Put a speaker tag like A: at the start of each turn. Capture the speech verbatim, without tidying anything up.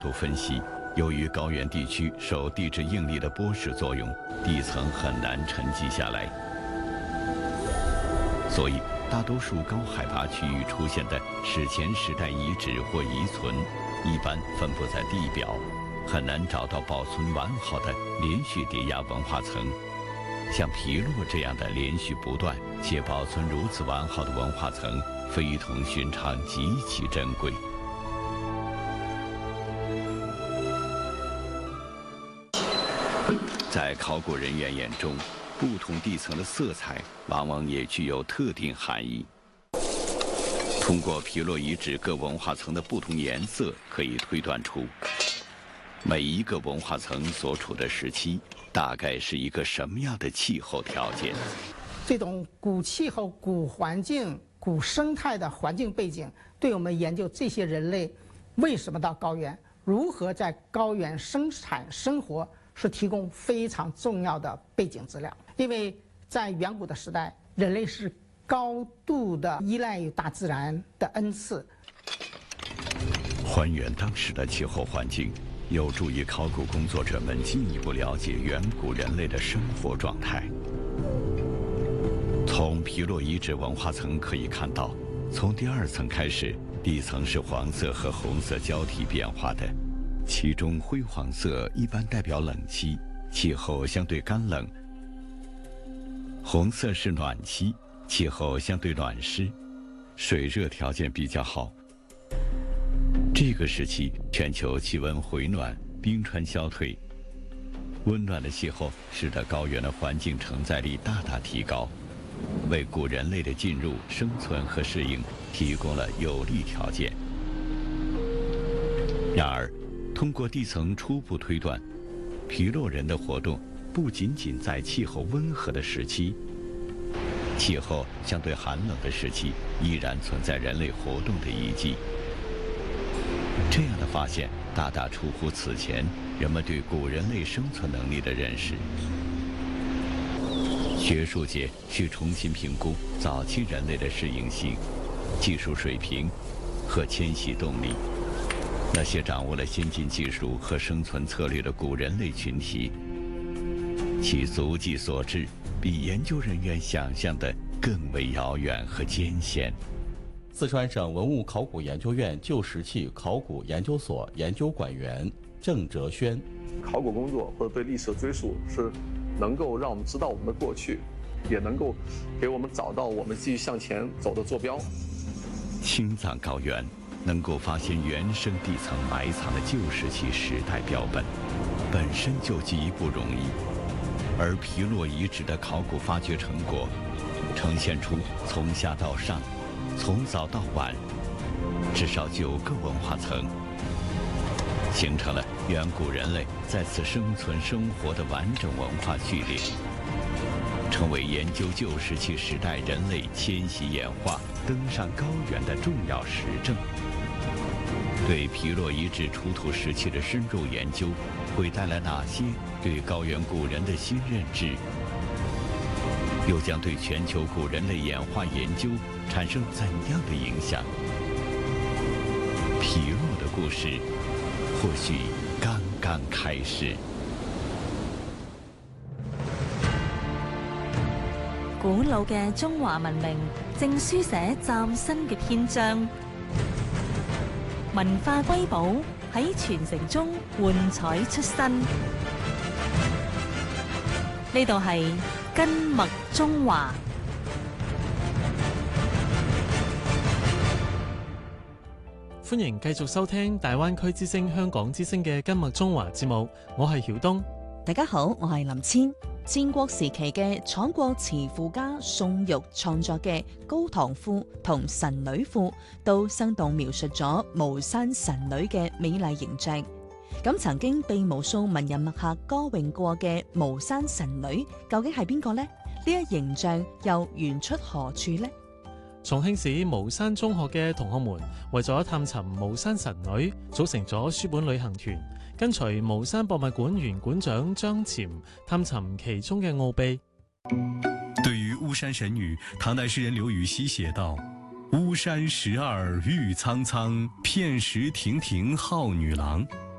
A: 度分析，由于高原地区受地质应力的剥蚀作用，地层很难沉积下来，所以大多数高海拔区域出现的史前时代遗址或遗存，一般分布在地表，很难找到保存完好的连续叠压文化层。像皮洛这样的连续不断且保存如此完好的文化层，非同寻常，极其珍贵。在考古人员眼中，不同地层的色彩往往也具有特定含义。通过皮洛遗址各文化层的不同颜色，可以推断出每一个文化层所处的时期大概是一个什么样的气候条件。
B: 这种古气候、古环境、古生态的环境背景，对我们研究这些人类为什么到高原，如何在高原生产生活，是提供非常重要的背景资料。因为在远古的时代，人类是高度的依赖于大自然的恩赐。
A: 还原当时的气候环境，有助于考古工作者们进一步了解远古人类的生活状态。从皮洛遗址文化层可以看到，从第二层开始，地层是黄色和红色交替变化的，其中灰黄色一般代表冷期，气候相对干冷；红色是暖期，气候相对暖湿，水热条件比较好。这个时期，全球气温回暖，冰川消退，温暖的气候使得高原的环境承载力大大提高，为古人类的进入、生存和适应提供了有利条件。然而，通过地层初步推断，皮洛人的活动不仅仅在气候温和的时期，气候相对寒冷的时期依然存在人类活动的遗迹。这样的发现大大出乎此前人们对古人类生存能力的认识。学术界需重新评估早期人类的适应性、技术水平和迁徙动力。那些掌握了先进技术和生存策略的古人类群体，其足迹所至比研究人员想象的更为遥远和艰险。
C: 四川省文物考古研究院旧石器考古研究所研究馆员郑哲轩：
D: 考古工作或者对历史的追溯，是能够让我们知道我们的过去，也能够给我们找到我们继续向前走的坐标。
A: 青藏高原能够发现原生地层埋藏的旧石器时代标本，本身就极不容易。而皮洛遗址的考古发掘成果，呈现出从下到上，从早到晚，至少九个文化层，形成了远古人类在此生存生活的完整文化序列，成为研究旧石器时代人类迁徙演化、登上高原的重要实证。对皮洛遗址出土石器的深入研究，会带来哪些对高原古人的新认知？又将对全球古人类演化研究产生怎样的影响？皮洛的故事或许刚刚开始。
E: 古老嘅中華文明正書寫嶄新嘅篇章，文化瑰寶喺傳承中喚彩出新。呢度係根脈中華。
F: 歡迎繼續收聽大灣區之聲香港之聲嘅根脈中華節目，我係曉東。
G: 大家好，我係林千。戰國時期嘅楚國詞賦家宋玉創作嘅《高唐賦》同《神女賦》，都生動描述咗巫山神女嘅美麗形象。咁曾經被無數文人墨客歌詠過嘅巫山神女，究竟係邊個呢？呢一形象又源出何處呢？
F: 重慶市巫山中學嘅同學們為咗探尋巫山神女，組成咗書本旅行團，跟隨巫山博物館原館長張潛探尋其中嘅奧秘。
H: 對於巫山神女，唐代詩人劉禹錫寫道： 巫山十二玉苍苍，片石亭亭号女郎。